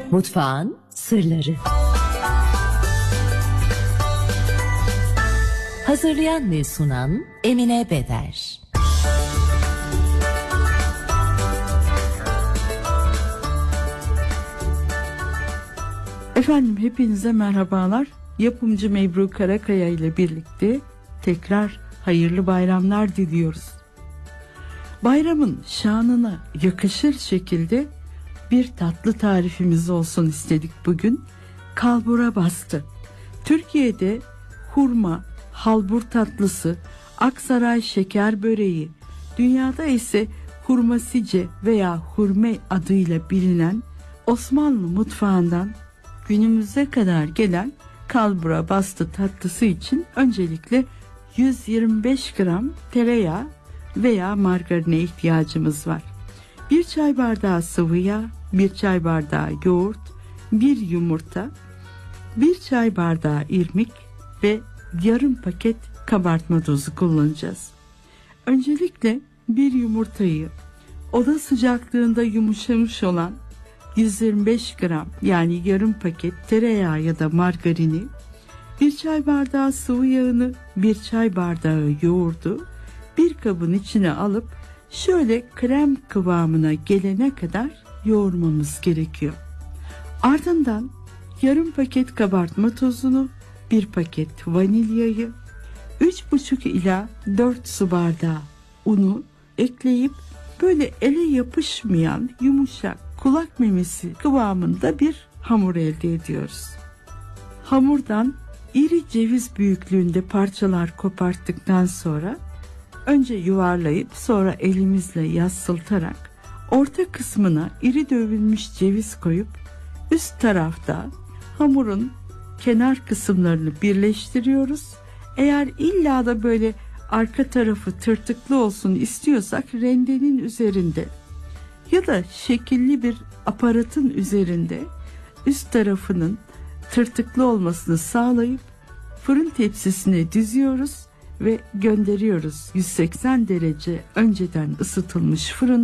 Mutfağın sırları. Hazırlayan ve sunan Emine Beder. Efendim hepinize merhabalar. Yapımcı Mebru Karakaya ile birlikte tekrar hayırlı bayramlar diliyoruz. Bayramın şanına yakışır şekilde bir tatlı tarifimiz olsun istedik bugün. Kalbura bastı. Türkiye'de hurma, halbur tatlısı, Aksaray şeker böreği, dünyada ise hurmasice veya hurme adıyla bilinen Osmanlı mutfağından günümüze kadar gelen kalbura bastı tatlısı için öncelikle 125 gram tereyağı veya margarine ihtiyacımız var. 1 çay bardağı sıvı yağ, 1 çay bardağı yoğurt, 1 yumurta, 1 çay bardağı irmik ve yarım paket kabartma tozu kullanacağız. Öncelikle bir yumurtayı oda sıcaklığında yumuşamış olan 125 gram yani yarım paket tereyağı ya da margarini, 1 çay bardağı sıvı yağını, 1 çay bardağı yoğurdu bir kabın içine alıp şöyle krem kıvamına gelene kadar yoğurmamız gerekiyor. Ardından yarım paket kabartma tozunu, 1 paket vanilyayı, 3,5 ila 4 su bardağı unu ekleyip böyle ele yapışmayan yumuşak kulak memesi kıvamında bir hamur elde ediyoruz. Hamurdan iri ceviz büyüklüğünde parçalar koparttıktan sonra önce yuvarlayıp sonra elimizle yassıltarak orta kısmına iri dövülmüş ceviz koyup üst tarafta hamurun kenar kısımlarını birleştiriyoruz. Eğer illa da böyle arka tarafı tırtıklı olsun istiyorsak rendenin üzerinde ya da şekilli bir aparatın üzerinde üst tarafının tırtıklı olmasını sağlayıp fırın tepsisine diziyoruz ve gönderiyoruz. 180 derece önceden ısıtılmış fırın